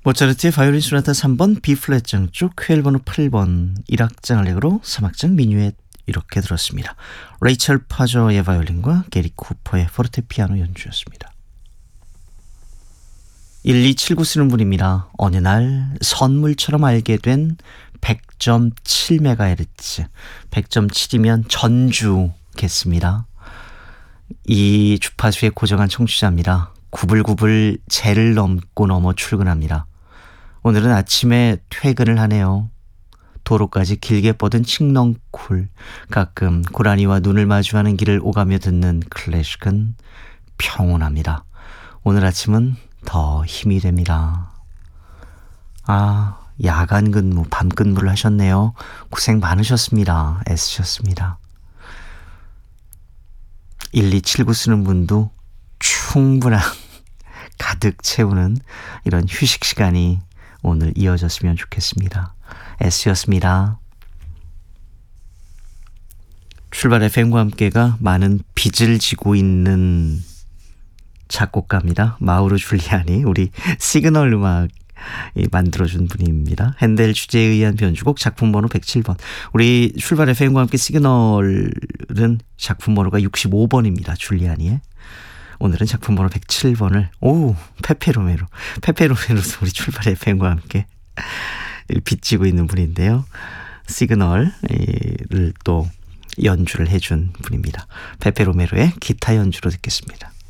모차르트의 바이올린 소나타 3번 B플랫 장쪽 퀘일 번호 8번 1악장 알렉으로 3악장 미뉴엣 이렇게 들었습니다. 레이첼 파저의 바이올린과 게리 쿠퍼의 포르테피아노 연주였습니다. 1279 쓰는 분입니다. 어느 날 선물처럼 알게 된 100.7MHz 100.7이면 전주겠습니다. 이 주파수의 고정한 청취자입니다. 구불구불 제를 넘고 출근합니다. 오늘은 아침에 퇴근을 하네요. 도로까지 길게 뻗은 칡넝쿨, 가끔 고라니와 눈을 마주하는 길을 오가며 듣는 클래식은 평온합니다. 오늘 아침은 더 힘이 됩니다. 야간 근무, 밤 근무를 하셨네요. 고생 많으셨습니다. 애쓰셨습니다. 1279 쓰는 분도 충분한 가득 채우는 이런 휴식 시간이 오늘 이어졌으면 좋겠습니다. S였습니다. 출발 FM과 함께가 많은 빚을 지고 있는 작곡가입니다. 마우로 줄리아니, 우리 시그널 음악 만들어준 분입니다. 핸델 주제에 의한 변주곡 작품 번호 107번. 우리 출발 FM과 함께 시그널은 작품 번호가 65번입니다. 줄리아니의. 오늘은 작품 번호 107번을 페페로메로도 우리 출발 FM과 함께 빚지고 있는 분인데요. 시그널을 또 연주를 해준 분입니다. 페페로메로의 기타 연주로 듣겠습니다.